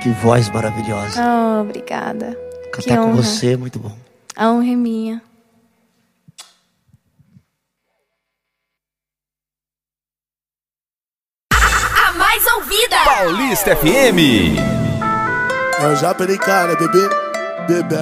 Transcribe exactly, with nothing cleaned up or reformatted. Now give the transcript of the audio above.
Que voz maravilhosa. Oh, obrigada. Cantar com você é muito bom. A honra é minha. A mais ouvida. Paulista F M. Eu já peraí, cara, bebê. Bebê.